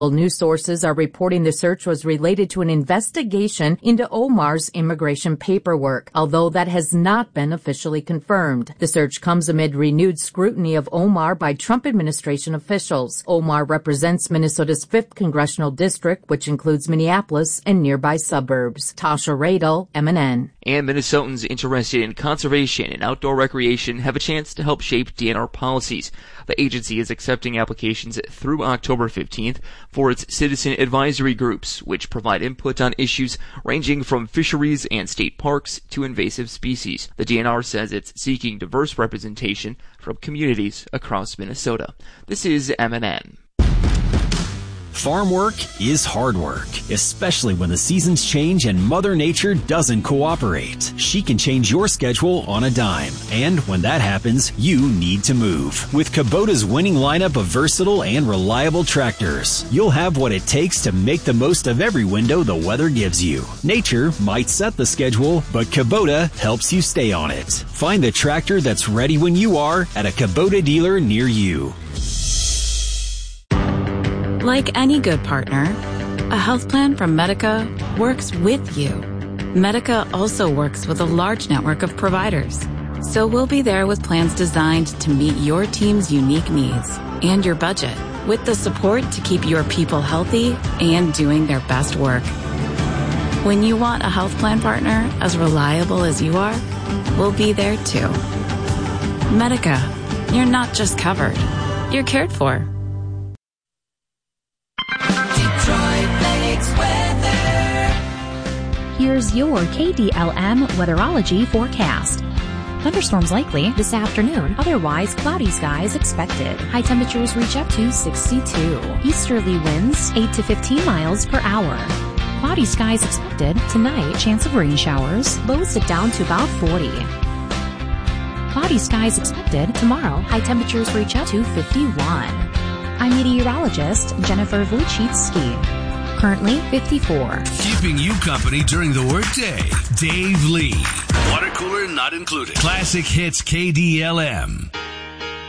News sources are reporting the search was related to an investigation into Omar's immigration paperwork, although that has not been officially confirmed. The search comes amid renewed scrutiny of Omar by Trump administration officials. Omar represents Minnesota's 5th congressional district, which includes Minneapolis and nearby suburbs. Tasha Radel, MNN. And Minnesotans interested in conservation and outdoor recreation have a chance to help shape DNR policies. The agency is accepting applications through October 15th for its citizen advisory groups, which provide input on issues ranging from fisheries and state parks to invasive species. The DNR says it's seeking diverse representation from communities across Minnesota. This is MNN. Farm work is hard work, especially when the seasons change and Mother Nature doesn't cooperate. She can change your schedule on a dime. And when that happens, you need to move. With Kubota's winning lineup of versatile and reliable tractors, you'll have what it takes to make the most of every window the weather gives you. Nature might set the schedule, but Kubota helps you stay on it. Find the tractor that's ready when you are at a Kubota dealer near you. Like any good partner, a health plan from Medica works with you. Medica also works with a large network of providers. So we'll be there with plans designed to meet your team's unique needs and your budget, with the support to keep your people healthy and doing their best work. When you want a health plan partner as reliable as you are, we'll be there too. Medica, you're not just covered, you're cared for. Here's your KDLM Weatherology forecast. Thunderstorms likely this afternoon, otherwise cloudy skies expected. High temperatures reach up to 62. Easterly winds 8 to 15 miles per hour. Cloudy skies expected tonight, chance of rain showers, lows dip down to about 40. Cloudy skies expected tomorrow, high temperatures reach up to 51. I'm meteorologist Jennifer Vlichitsky. Currently 54. Keeping you company during the workday, Dave Lee. Water cooler not included. Classic Hits KDLM.